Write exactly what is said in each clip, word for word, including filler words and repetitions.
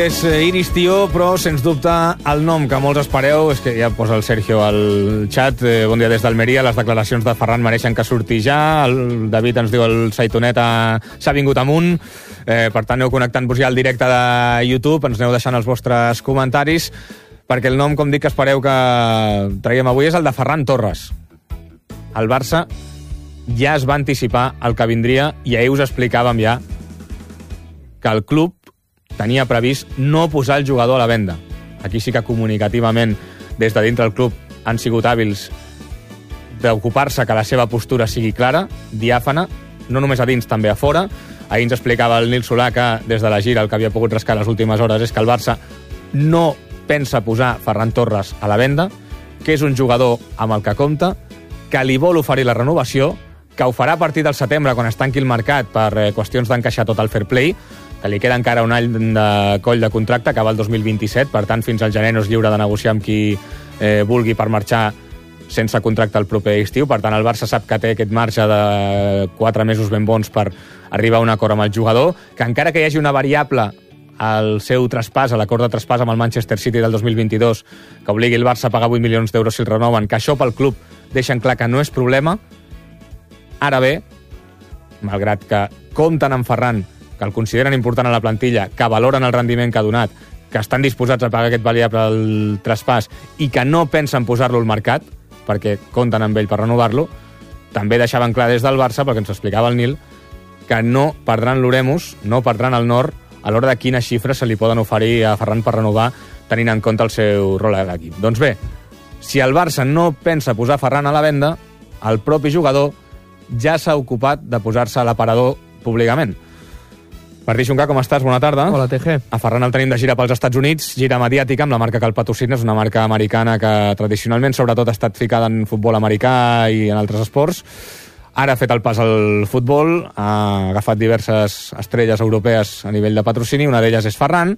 És Iris Tio, però sens dubte el nom que molts espereu és que ja posa el Sergio al xat. Eh, bon dia des d'Almeria. Les declaracions de Ferran mereixen que surti ja. El David ens diu el Saitonet s'ha vingut amunt. Eh, per tant, aneu connectant-vos ja al directe de YouTube. Ens aneu deixant els vostres comentaris, perquè el nom, com dic, que espereu que traiem avui és el de Ferran Torres. El Barça ja es va anticipar el que vindria i ahir us explicàvem ja que el club tenia previst no posar el jugador a la venda. Aquí sí que comunicativament des de dintre del club han sigut hàbils d'ocupar-se que la seva postura sigui clara, diàfana, no només a dins, també a fora. Ahir ens explicava el Nil Solà que des de la gira el que havia pogut rascar les últimes hores és que el Barça no pensa posar Ferran Torres a la venda, que és un jugador amb el que compta, que li vol oferir la renovació, que ho farà a partir del setembre quan es tanqui el mercat per eh, qüestions d'encaixar tot el fair play, que li queda encara un any de coll de contracte, acaba el dos mil vint-i-set, per tant fins al gener no és lliure de negociar amb qui eh, vulgui per marxar sense contracte el proper estiu. Per tant el Barça sap que té aquest marge de quatre mesos ben bons per arribar a un acord amb el jugador, que encara que hi hagi una variable al seu traspàs, a l'acord de traspàs amb el Manchester City del dos mil vint-i-dos, que obligui el Barça a pagar vuit milions d'euros si el renoven, que això pel club deixen clar que no és problema. Ara bé, malgrat que compten amb Ferran, que el consideren important a la plantilla, que valoren el rendiment que ha donat, que estan disposats a pagar aquest variable al traspàs i que no pensen posar-lo al mercat, perquè compten amb ell per renovar-lo, també deixaven clar des del Barça, perquè ens explicava el Nil, que no perdran l'Oremus, no perdran el Nord, a l'hora de quines xifres se li poden oferir a Ferran per renovar, tenint en compte el seu rol a l'equip. Doncs bé, si el Barça no pensa posar Ferran a la venda, el propi jugador ja s'ha ocupat de posar-se a l'aparador públicament. Martí Xuncar, com estàs? Bona tarda. Hola, T G. A Ferran el tenim de gira pels Estats Units, gira mediàtica amb la marca que el patrocina, és una marca americana que tradicionalment sobretot ha estat ficada en futbol americà i en altres esports. Ara ha fet el pas al futbol, ha agafat diverses estrelles europees a nivell de patrocini, una d'elles és Ferran,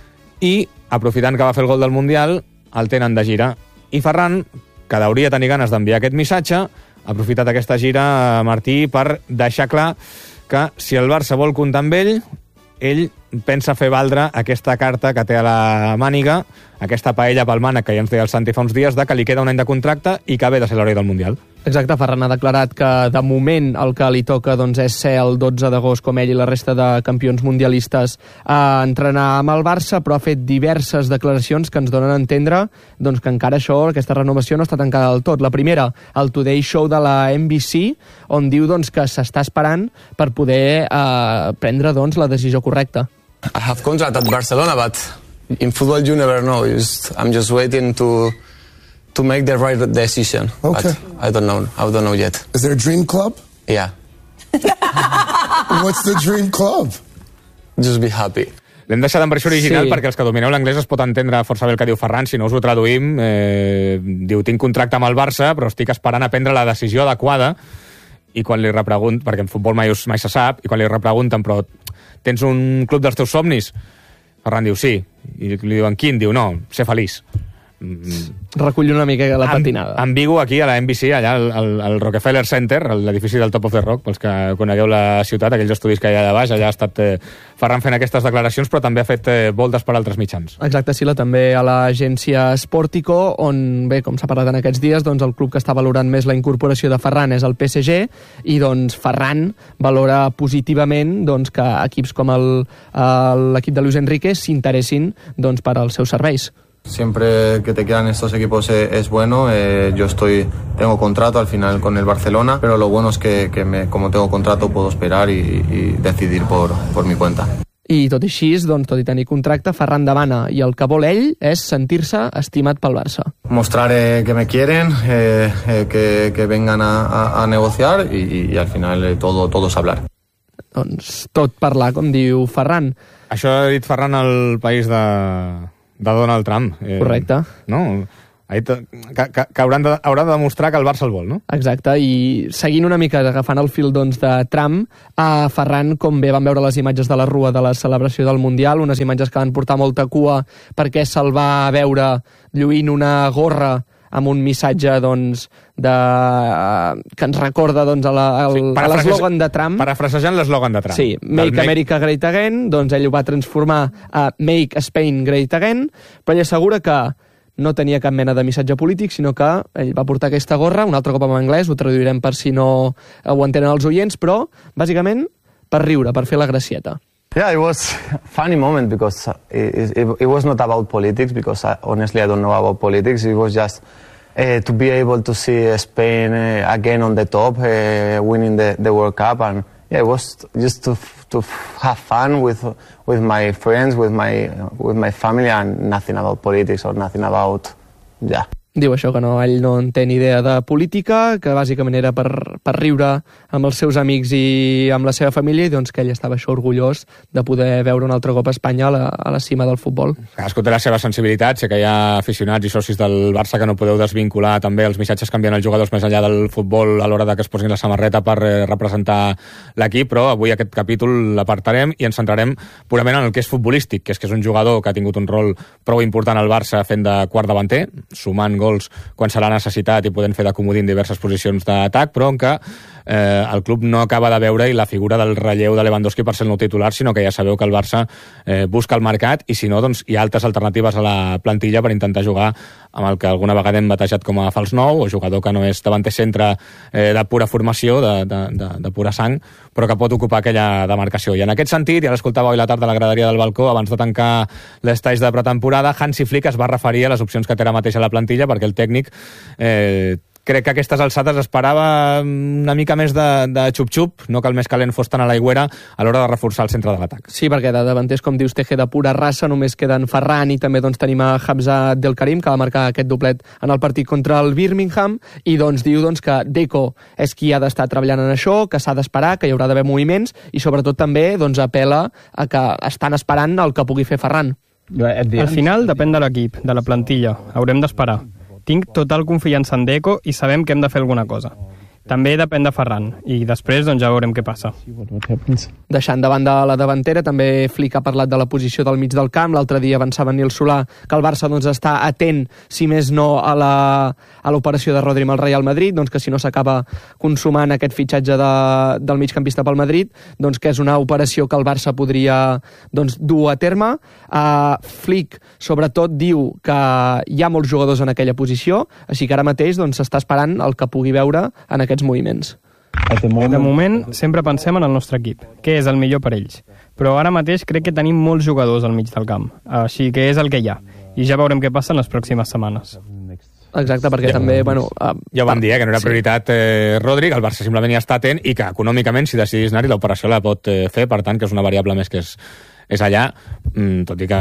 i aprofitant que va fer el gol del Mundial, el tenen de gira. I Ferran, que hauria de tenir ganes d'enviar aquest missatge, ha aprofitat aquesta gira, Martí, per deixar clar que si el Barça vol comptar amb ell, ell pensa fer valdre aquesta carta que té a la màniga, aquesta paella pel mànec que ja ens deia el Santi fa uns dies, de que li queda un any de contracte i que ve de ser l'heroi del Mundial. Exacte, Ferran ha declarat que de moment el que li toca doncs, és ser el dotze d'agost com ell i la resta de campions mundialistes a entrenar amb el Barça, però ha fet diverses declaracions que ens donen a entendre doncs, que encara això, aquesta renovació no està tancada del tot. La primera, el Today Show de la N B C, on diu doncs, que s'està esperant per poder eh, prendre doncs, la decisió correcta. I have contract at Barcelona, but in football you never know. Just, I'm just waiting to to make the right decision. Okay. But I don't know. I don't know yet. Is there a dream club? Yeah. What's the dream club? Just be happy. L'hem deixat en versió original Sí. perquè els que domineu l'anglès es pot entendre força bé el que diu Ferran. Si no us ho traduïm, eh, diu, tinc contracte amb el Barça, però estic esperant a prendre la decisió adequada. I quan li repregunten, perquè en futbol mai, mai se sap, i quan li repregunten, però tens un club dels teus somnis? Ferran diu sí. I li diuen quin? Diu no, ser feliç. Recull una mica la patinada. En, en Vigo, aquí a la N B C, allà al, al, al Rockefeller Center, l'edifici del Top of the Rock, pels que conegueu la ciutat, aquells estudis que hi ha allà baix, allà ha estat eh, Ferran fent aquestes declaracions, però també ha fet eh, voltes per altres mitjans. Exacte, Sila, també a l'agència Sportico, on, bé, com s'ha parlat en aquests dies, doncs el club que està valorant més la incorporació de Ferran és el P S G, i doncs Ferran valora positivament doncs, que equips com l'equip de Luis Enrique s'interessin doncs, per als seus serveis. Siempre que te quedan estos equipos es, es bueno. Eh, yo estoy, tengo contrato al final con el Barcelona, pero lo bueno es que, que me, como tengo contrato puedo esperar y, y decidir por, por mi cuenta. I tot i així, doncs, tot i tenir contracte, Ferran demana, i el que vol ell és sentir-se estimat pel Barça. Mostrar eh, que me quieren, eh, eh, que, que vengan a, a, a negociar y, y al final eh, todo, todo es hablar. Doncs tot parlar, com diu Ferran. Això ha dit Ferran al país de... de Donald Trump. Eh, Correcte. No? Que, que, que hauran de, haurà de demostrar que el Barça el vol, no? Exacte, i seguint una mica, agafant el fil doncs, de Trump, a Ferran, com bé van veure les imatges de la rua de la celebració del Mundial, unes imatges que van portar molta cua perquè se'l va veure lluint una gorra amb un missatge doncs, de, que ens recorda doncs, a, la, al, sí, a l'eslògan de Trump. Parafrasejant l'eslògan de Trump. Sí, Make Make America Great Again, doncs ell ho va transformar a Make Spain Great Again, però ell assegura que no tenia cap mena de missatge polític, sinó que ell va portar aquesta gorra, un altre cop en anglès, ho traduirem per si no ho entenen els oients, però bàsicament per riure, per fer la gracieta. Yeah, it was a funny moment because it, it, it was not about politics, because I, honestly I don't know about politics. It was just uh, to be able to see Spain uh, again on the top, uh, winning the, the World Cup, and yeah, it was just to to have fun with with my friends, with my with my family, and nothing about politics or nothing about yeah. Diu això, que no, ell no en té ni idea de política, que bàsicament era per, per riure amb els seus amics i amb la seva família, i doncs que ell estava això orgullós de poder veure un altre cop a Espanya a la, a la cima del futbol. Cadascú té la seva sensibilitat, sé que hi ha aficionats i socis del Barça que no podeu desvincular també els missatges que envien els jugadors més enllà del futbol a l'hora de que es posin la samarreta per eh, representar l'equip, però avui aquest capítol l'apartarem i ens centrarem purament en el que és futbolístic, que és que és un jugador que ha tingut un rol prou important al Barça fent de quart davanter, sumant gols quan se l'ha necessitat i podent fer de comodí en diverses posicions d'atac, però en què eh, el club no acaba de veure-hi la figura del relleu de Lewandowski per ser el nou titular, sinó que ja sabeu que el Barça eh, busca el mercat, i si no, doncs hi ha altres alternatives a la plantilla per intentar jugar amb el que alguna vegada hem batejat com a fals nou, o jugador que no és davanter centre eh, de pura formació, de, de, de, de pura sang, però que pot ocupar aquella demarcació. I en aquest sentit, ja l'escoltava avui a la tarda a la graderia del balcó, abans de tancar l'estage de pretemporada, Hansi Flick es va referir a les opcions que té ara mateix a la plantilla, perquè el tècnic eh, crec que a aquestes alçades esperava una mica més de, de xup-xup, no que el més calent fos tan a l'aigüera a l'hora de reforçar el centre de l'atac. Sí, perquè de davanters, com dius, Teje de pura raça, només queden Ferran i també doncs, tenim a Hamza Del Karim, que va marcar aquest doblet en el partit contra el Birmingham, i doncs diu doncs, que Deco és qui ha d'estar treballant en això, que s'ha d'esperar, que hi haurà d'haver moviments, i sobretot també doncs, apela a que estan esperant el que pugui fer Ferran. Al final depèn de l'equip, de la plantilla. Haurem d'esperar. Tinc total confiança en Deco i sabem que hem de fer alguna cosa. També depèn de Ferran, i després doncs, ja veurem què passa. Deixant de banda la davantera, també Flick ha parlat de la posició del mig del camp. L'altre dia avançava Nil Solà que el Barça doncs, està atent, si més no, a la a l'operació de Rodri amb el Real Madrid, doncs que si no s'acaba consumant aquest fitxatge de, del migcampista pel Madrid, doncs que és una operació que el Barça podria doncs, dur a terme. Uh, Flick, sobretot, diu que hi ha molts jugadors en aquella posició, així que ara mateix doncs, s'està esperant el que pugui veure en aquests moviments. De moment, sempre pensem en el nostre equip, què és el millor per ells. Però ara mateix crec que tenim molts jugadors al mig del camp, així que és el que hi ha. I ja veurem què passa en les pròximes setmanes. Exacte, perquè ja, també, bueno... Uh, ja ho van dir, eh, que no era prioritat eh, Rodri, que el Barça simplement hi està atent i que econòmicament, si decidís anar-hi, l'operació la pot eh, fer, per tant, que és una variable més que és és allà, tot i que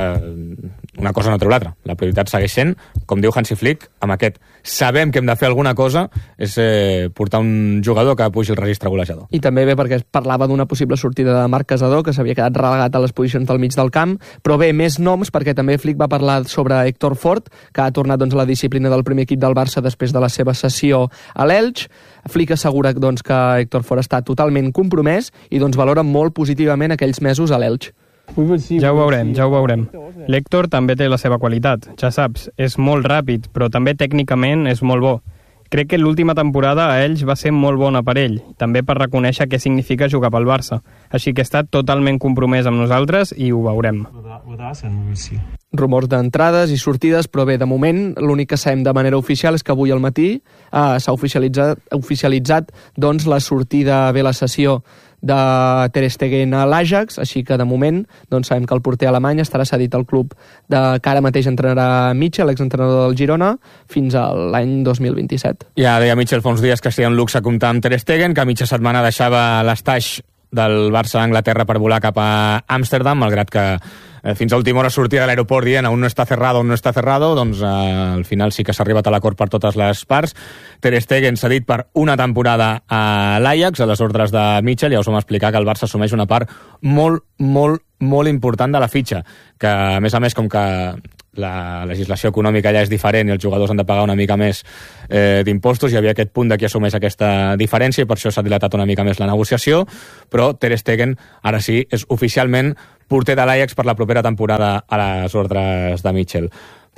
una cosa no treu l'altra. La prioritat segueix sent, com diu Hansi Flick, amb aquest sabem que hem de fer alguna cosa, és eh, portar un jugador que pugi el registre golejador. I també bé perquè es parlava d'una possible sortida de Marc Casador, que s'havia quedat relegat a les posicions del mig del camp, però bé, més noms, perquè també Flick va parlar sobre Héctor Fort, que ha tornat doncs, a la disciplina del primer equip del Barça després de la seva sessió a l'Elx. Flick assegura doncs, que Héctor Fort està totalment compromès i doncs, valora molt positivament aquells mesos a l'Elx. Ja ho veurem, ja ho veurem. L'Héctor també té la seva qualitat, ja saps, és molt ràpid, però també tècnicament és molt bo. Crec que l'última temporada a Elx va ser molt bona per ell, també per reconèixer què significa jugar pel Barça. Així que està totalment compromès amb nosaltres i ho veurem. Rumors d'entrades i sortides, però bé, de moment l'únic que sabem de manera oficial és que avui al matí eh, s'ha oficialitzat, oficialitzat doncs, la sortida ve la sessió de Ter Stegen a l'Ajax, així que de moment doncs, sabem que el porter alemany estarà cedit al club de, que ara mateix entrenarà Mitchell, l'exentrenador del Girona, fins a l'any dos mil vint-i-set. Ja deia Mitchell fa uns dies que seria un luxe comptar amb Ter Stegen, que a mitja setmana deixava l'estaix del Barça a Anglaterra per volar cap a Amsterdam, malgrat que eh, fins a última hora sortia de l'aeroport dient aún no està cerrado, aún no està cerrado, doncs eh, al final sí que s'ha arribat a l'acord per totes les parts. Ter Stegen cedit per una temporada a l'Ajax, a les ordres de Mitchell. Ja us vam explicar que el Barça assumeix una part molt, molt, molt important de la fitxa, que a més a més, com que la legislació econòmica ja és diferent i els jugadors han de pagar una mica més eh, d'impostos, hi havia aquest punt de qui assumeix aquesta diferència i per això s'ha dilatat una mica més la negociació, però Ter Stegen ara sí és oficialment porter de l'Ajax per la propera temporada a les ordres de Mitchell.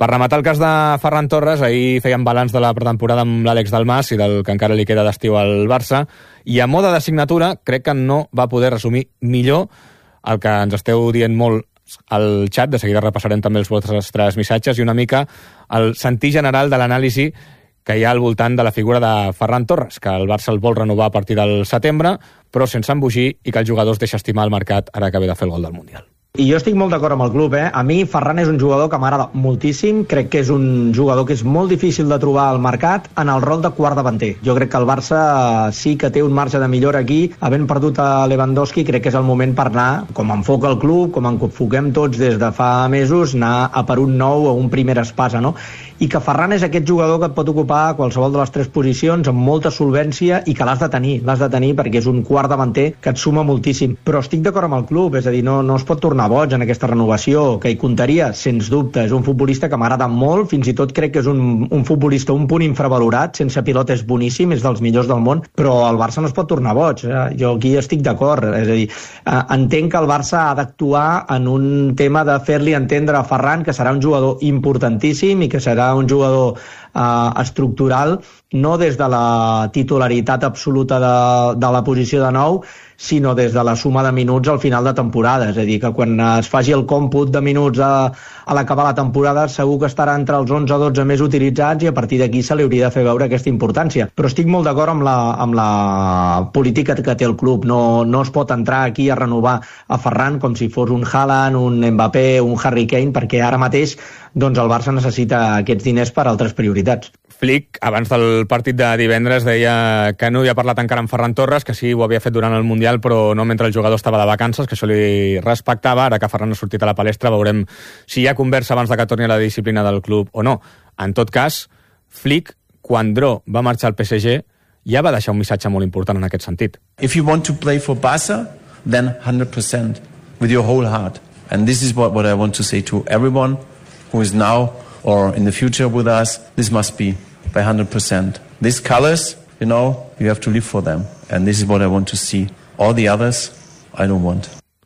Per rematar el cas de Ferran Torres, ahir feien balanç de la pretemporada amb l'Àlex Dalmas i del que encara li queda d'estiu al Barça, i a mode de signatura crec que no va poder resumir millor el que ens esteu dient molt al xat. De seguida repassarem també els vostres missatges i una mica el sentir general de l'anàlisi que hi ha al voltant de la figura de Ferran Torres, que el Barça el vol renovar a partir del setembre, però sense embogir, i que el jugador es deixa estimar el mercat ara que ve de fer el gol del Mundial. I jo estic molt d'acord amb el club, eh? A mi Ferran és un jugador que m'agrada moltíssim, crec que és un jugador que és molt difícil de trobar al mercat en el rol de quart davanter. Jo crec que el Barça sí que té un marge de millora aquí, havent perdut a Lewandowski, crec que és el moment per anar, com enfoca el club, com enfoquem tots des de fa mesos, anar a per un nou o un primer espasa, no? I que Ferran és aquest jugador que et pot ocupar qualsevol de les tres posicions amb molta solvència i que l'has de tenir, l'has de tenir perquè és un quart davanter que et suma moltíssim. Però estic d'acord amb el club, és a dir, no, no es pot tornar boig en aquesta renovació, que hi comptaria, sens dubte. És un futbolista que m'agrada molt, fins i tot crec que és un, un futbolista un punt infravalorat, sense pilota és boníssim, és dels millors del món, però el Barça no es pot tornar boig. Jo aquí estic d'acord, és a dir, entenc que el Barça ha d'actuar en un tema de fer-li entendre a Ferran que serà un jugador importantíssim i que serà un jugador uh, estructural, no des de la titularitat absoluta de, de la posició de nou, sinó des de la suma de minuts al final de temporada. És a dir, que quan es faci el còmput de minuts a, a l'acabar la temporada segur que estarà entre els onze o dotze més utilitzats i a partir d'aquí se li hauria de fer veure aquesta importància. Però estic molt d'acord amb la, amb la política que té el club. No, no es pot entrar aquí a renovar a Ferran com si fos un Haaland, un Mbappé, un Harry Kane, perquè ara mateix doncs el Barça necessita aquests diners per a altres prioritats. Flick, abans del partit de divendres, deia que no havia parlat encara amb Ferran Torres, que sí, ho havia fet durant el Mundial, però no mentre el jugador estava de vacances, que això li respectava. Ara que Ferran ha sortit a la palestra, veurem si hi ha conversa abans de que torni a la disciplina del club o no. En tot cas, Flick, quan Dró va marxar al P S G, ja va deixar un missatge molt important en aquest sentit. If you want to play for Barca, then one hundred percent, with your whole heart. And this is what, what I want to say to everyone who is now or in the future with us. This must be by one hundred percent. These colors, you know, you have to live for them. And this is what I want to see. All the others, I don't want.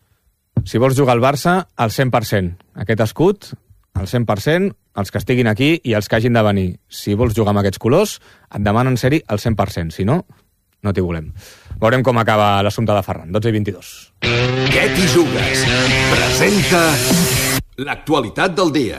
Si vols jugar al Barça, al cent per cent. Aquest escut, al cent per cent, els que estiguin aquí i els que hagin de venir. Si vols jugar amb aquests colors, et demanen ser-hi al cent per cent. Si no, no t'hi volem. Veurem com acaba l'assumpte de Ferran. dotze i vint-i-dos. Què t'hi jugues? Presenta l'actualitat del dia.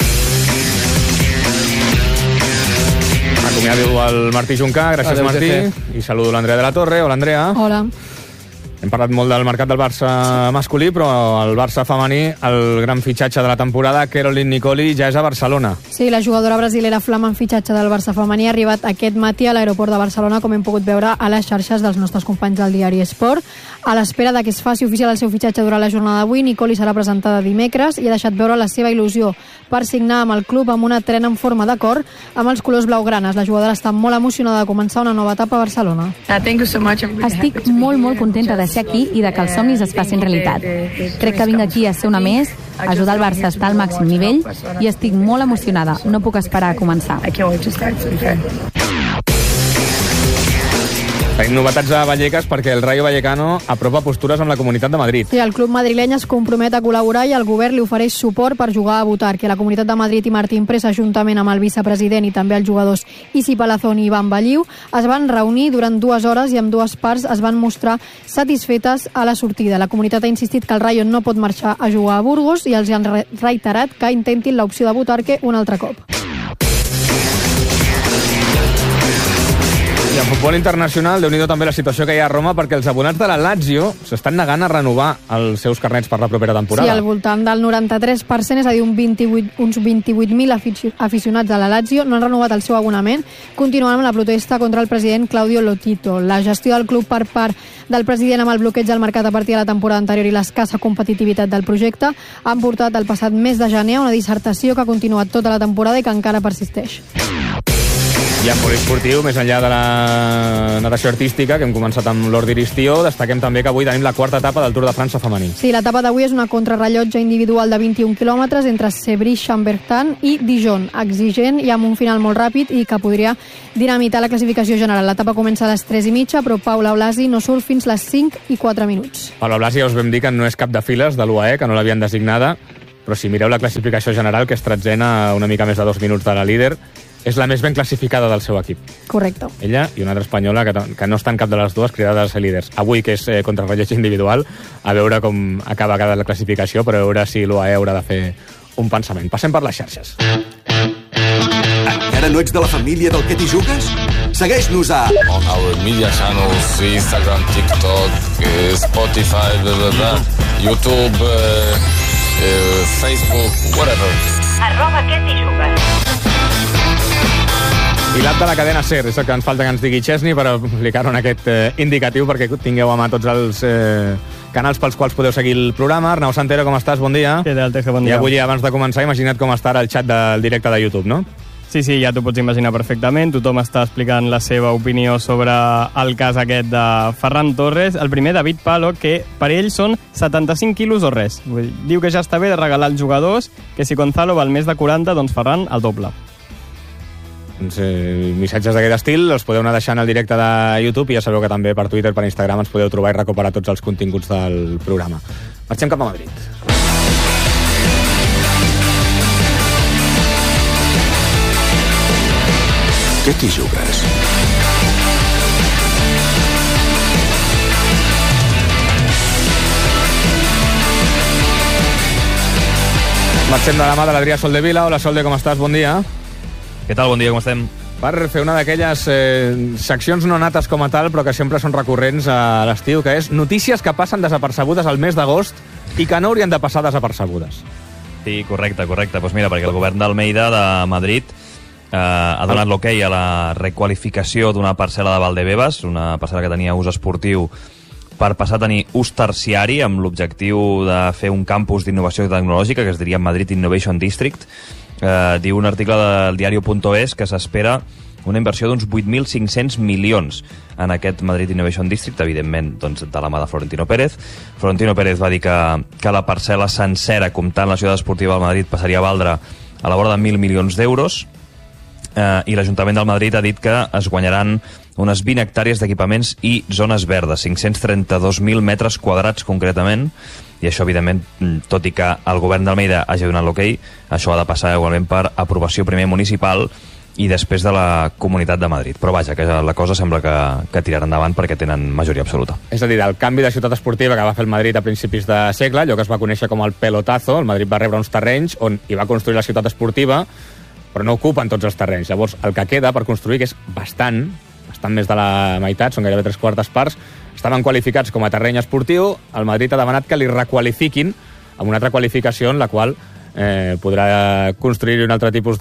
Acomiado el Martí Juncà, gràcies. Adeu, Martí, i saludo l'Andrea de la Torre. Hola, Andrea. Hola. Hem parlat molt del mercat del Barça masculí, però el Barça femení, el gran fitxatge de la temporada, Caroline Nicoli, ja és a Barcelona. Sí, la jugadora brasilera flamant fitxatge del Barça femení ha arribat aquest matí a l'aeroport de Barcelona, com hem pogut veure a les xarxes dels nostres companys del diari Esport. A l'espera de que es faci oficial el seu fitxatge durant la jornada d'avui, Nicoli serà presentada dimecres i ha deixat veure la seva il·lusió per signar amb el club amb una trena en forma d'acord amb els colors blaugranes. La jugadora està molt emocionada de començar una nova etapa a Barcelona. Estic molt, molt contenta de ser aquí i de que els somnis es facin realitat. Crec que vinc aquí a ser una més, a ajudar el Barça a estar al màxim nivell i estic molt emocionada. No puc esperar a començar. Tenim novetats a Vallecas perquè el Rayo Vallecano apropa postures amb la Comunitat de Madrid. Sí, el club madrileny es compromet a col·laborar i el govern li ofereix suport per jugar a Butarque. La Comunitat de Madrid i Martín Presa, juntament amb el vicepresident i també els jugadors Isi Palazón i Ivan Balliu, es van reunir durant dues hores i amb dues parts es van mostrar satisfetes a la sortida. La comunitat ha insistit que el Rayo no pot marxar a jugar a Burgos i els han reiterat que intentin l'opció de Butarque un altre cop. I en futbol internacional, déu-n'hi-do també la situació que hi ha a Roma, perquè els abonats de la Lazio s'estan negant a renovar els seus carnets per la propera temporada. Sí, al voltant del noranta-tres per cent, és a dir, un vint-i-vuit, uns vint-i-vuit mil aficionats de la Lazio no han renovat el seu abonament, continuant amb la protesta contra el president Claudio Lotito. La gestió del club per part del president amb el bloqueig del mercat a partir de la temporada anterior i l'escassa competitivitat del projecte han portat el passat mes de gener a una dissertació que ha continuat tota la temporada i que encara persisteix. I en poliesportiu, més enllà de la natació artística, que hem començat amb l'Ordi Ristió, destaquem també que avui tenim la quarta etapa del Tour de França femení. Sí, l'etapa d'avui és una contrarrellotge individual de vint-i-un quilòmetres entre Sevry-Chambertin i Dijon, exigent i amb un final molt ràpid i que podria dinamitar la classificació general. L'etapa comença a les tres i mitja, però Paula Blasi no surt fins les cinc i quatre minuts. Paula Blasi ja us vam dir que no és cap de files de l'U A E, que no l'havien designada, però si mireu la classificació general, que és tretzena, una mica més de dos minuts de la líder, és la més ben classificada del seu equip. Correcte. Ella i una altra espanyola que, que no està en cap de les dues cridades a ser líders. Avui, que és eh, contrarrellotge individual, a veure com acaba cada classificació, però a veure si l'U A E haurà de fer un pensament. Passem per les xarxes. Encara no ets de la família del Que t'hi jugues? Segueix-nos a... On our media channels, Instagram, TikTok, eh, Spotify, bla, bla, bla, YouTube, eh, eh, Facebook, whatever. Arroba Que t'hi jugues. I l'app de la cadena SER, és el que ens falta que ens digui Chesney per aplicar-ho en aquest eh, indicatiu perquè tingueu a mà tots els eh, canals pels quals podeu seguir el programa. Arnau Santero, com estàs? Bon dia. Què tal, Teja? Bon dia. I avui, abans de començar, imagina't com està ara el xat del directe de YouTube, no? Sí, sí, ja t'ho pots imaginar perfectament. Tothom està explicant la seva opinió sobre el cas aquest de Ferran Torres. El primer, David Palo, que per ell són setanta-cinc quilos o res. Vull dir, diu que ja està bé de regalar als jugadors, que si Gonzalo val més de quaranta, doncs Ferran el doble. Doncs, eh, missatges d'aquest estil els podeu anar deixant al directe de YouTube i ja sabeu que també per Twitter, per Instagram ens podeu trobar i recuperar tots els continguts del programa. Marxem cap a Madrid. Què t'hi jugues? Marxem de la mà de l'Adrià Soldevila. Hola, Solde, com estàs? Bon dia. Què tal? Bon dia, com estem? Per fer una d'aquelles eh, seccions no nates com a tal, però que sempre són recurrents a l'estiu, que és notícies que passen desapercebudes al mes d'agost i que no haurien de passar desapercebudes. Sí, correcte, correcte. Doncs mira, perquè el govern d'Almeida de Madrid eh, ha donat l'hoquei a la requalificació d'una parcel·la de Valdebebas, una parcel·la que tenia ús esportiu, per passar a tenir ús terciari amb l'objectiu de fer un campus d'innovació tecnològica que es diria Madrid Innovation District. Eh, diu un article del diario punto es que s'espera una inversió d'uns vuit mil cinc-cents milions en aquest Madrid Innovation District, evidentment doncs, de la mà de Florentino Pérez. Florentino Pérez va dir que, que la parcel·la sencera, comptant la ciutat esportiva del Madrid, passaria a valdre a la vora de mil milions d'euros, eh, i l'Ajuntament del Madrid ha dit que es guanyaran unes vint hectàrees d'equipaments i zones verdes, cinc-cents trenta-dos mil metres quadrats concretament, i això, evidentment, tot i que el govern d'Almeida hagi donat l'hoquei, això ha de passar igualment per aprovació primer municipal i després de la Comunitat de Madrid. Però vaja, que la cosa sembla que, que tirarà endavant perquè tenen majoria absoluta. És a dir, el canvi de ciutat esportiva que va fer el Madrid a principis de segle, allò que es va conèixer com el pelotazo, el Madrid va rebre uns terrenys on hi va construir la ciutat esportiva, però no ocupen tots els terrenys. Llavors, el que queda per construir, que és bastant, bastant més de la meitat, són gairebé tres quartes parts, estaven qualificats com a terreny esportiu. El Madrid ha demanat que li requalifiquin amb una altra qualificació en la qual eh, podrà construir un altre tipus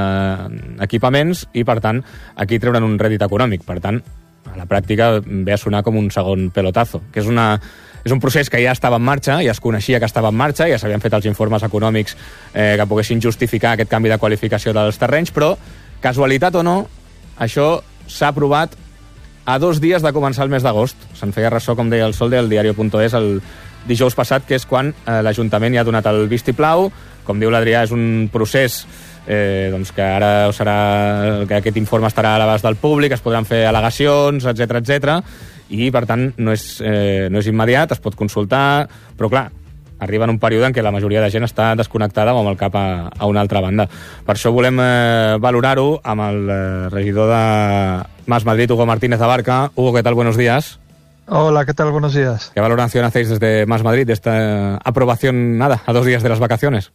d'equipaments i, per tant, aquí treuran un rèdit econòmic. Per tant, a la pràctica ve a sonar com un segon pelotazo, que és, una, és un procés que ja estava en marxa, ja es coneixia que estava en marxa, ja s'havien fet els informes econòmics eh, que poguessin justificar aquest canvi de qualificació dels terrenys, però, casualitat o no, això s'ha aprovat a dos dies de començar el mes d'agost. Se'n feia ressò, com deia el Sol del diario punto es, el dijous passat, que és quan eh, l'Ajuntament ja ha donat el vistiplau. Com diu l'Adrià, és un procés eh, doncs que ara serà, que aquest informe estarà a l'abast del públic, es podran fer al·legacions, etcètera, etcètera, i per tant no és, eh, no és immediat, es pot consultar, però clar, arriba en un període en què la majoria de gent està desconnectada o amb el cap a, a una altra banda. Per això volem eh, valorar-ho amb el eh, regidor de Más Madrid, Hugo Martínez Abarca. Hugo, ¿qué tal? Buenos días. Hola, ¿qué tal? Buenos días. ¿Qué valoración hacéis desde Más Madrid de esta aprobación, nada, a dos días de las vacaciones?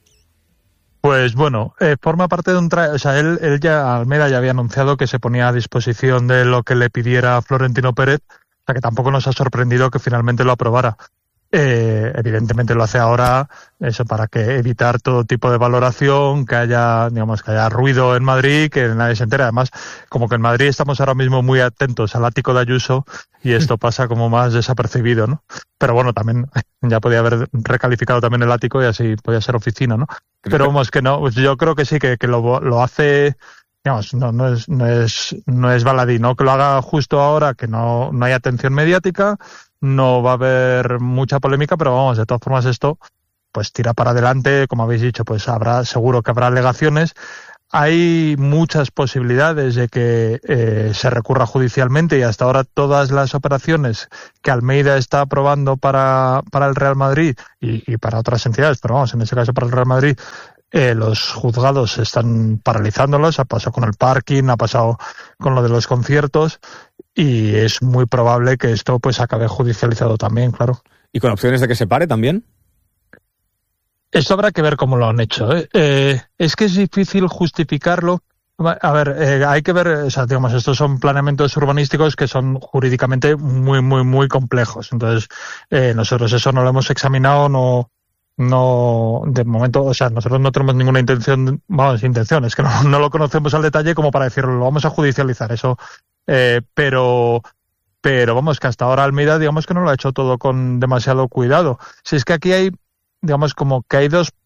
Pues bueno, eh, forma parte de un... Tra o sea, él, él ya, Almeida ya había anunciado que se ponía a disposición de lo que le pidiera Florentino Pérez, o sea que tampoco nos ha sorprendido que finalmente lo aprobara. Eh, evidentemente lo hace ahora eso para que evitar todo tipo de valoración, que haya, digamos, que haya ruido en Madrid, que nadie se entere. Además, como que en Madrid estamos ahora mismo muy atentos al ático de Ayuso y esto pasa como más desapercibido, ¿no? Pero bueno, también ya podía haber recalificado también el ático y así podía ser oficina, ¿no? Pero vamos, que no, yo creo que sí, que, que lo, lo hace, digamos, no, no es, no es, no es baladí, ¿no? Que lo haga justo ahora, que no, no hay atención mediática, no va a haber mucha polémica, pero vamos, de todas formas esto pues tira para adelante, como habéis dicho, pues habrá, seguro que habrá alegaciones. hay muchas posibilidades de que eh, se recurra judicialmente, y hasta ahora todas las operaciones que Almeida está aprobando para, para el Real Madrid y, y para otras entidades, pero vamos, en este caso para el Real Madrid, eh, los juzgados están paralizándolos. Ha pasado con el parking, ha pasado con lo de los conciertos, y es muy probable que esto pues acabe judicializado también, claro. ¿Y con opciones de que se pare también? Esto habrá que ver cómo lo han hecho, ¿eh? Eh, es que es difícil justificarlo. A ver, eh, hay que ver, o sea, digamos, estos son planeamientos urbanísticos que son jurídicamente muy, muy, muy complejos. Entonces, eh, nosotros eso no lo hemos examinado, no, no, de momento, o sea, nosotros no tenemos ninguna intención, vamos, intención, es que no, no lo conocemos al detalle como para decirlo, lo vamos a judicializar, eso, eh, pero, pero vamos, que hasta ahora Almeida, digamos que no lo ha hecho todo con demasiado cuidado. Si es que aquí hay, digamos, como que hay dos